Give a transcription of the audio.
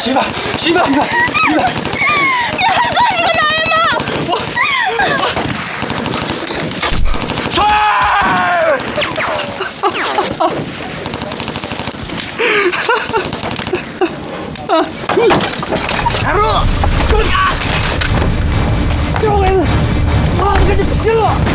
媳妇，你看， 你还算是个男人吗？ 海陆， 小鬼子，妈的，跟你拼了！